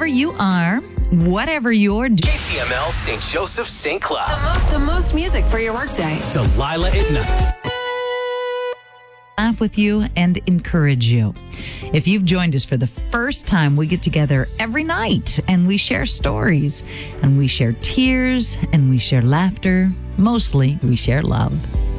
wherever you are, whatever you're doing. KCML St. Joseph St. Cloud. The most music for your workday. Delilah at night. Laugh with you and encourage you. If you've joined us for the first time, we get together every night and we share stories and we share tears and we share laughter. Mostly we share love.